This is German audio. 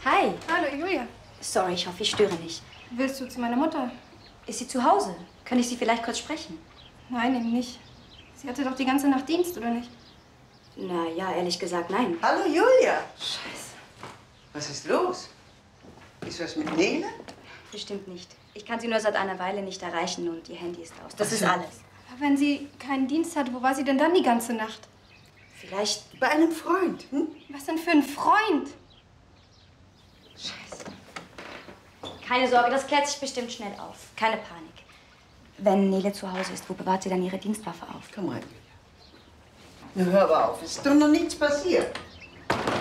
Hi. Hallo, Julia. Sorry, ich hoffe, ich störe nicht. Willst du zu meiner Mutter? Ist sie zu Hause? Kann ich sie vielleicht kurz sprechen? Nein, eben nicht. Sie hatte doch die ganze Nacht Dienst, oder nicht? Na ja, ehrlich gesagt, nein. Hallo, Julia. Scheiße. Was ist los? Ist was mit Nele? Bestimmt nicht. Ich kann sie nur seit einer Weile nicht erreichen und ihr Handy ist aus. Das ist alles. Aber wenn sie keinen Dienst hatte, wo war sie denn dann die ganze Nacht? Vielleicht Bei einem Freund. Hm? Was denn für ein Freund? Scheiße. Keine Sorge, das klärt sich bestimmt schnell auf. Keine Panik. Wenn Nele zu Hause ist, wo bewahrt sie dann ihre Dienstwaffe auf? Komm rein, Julia. Na, hör aber auf. Es ist doch noch nichts passiert.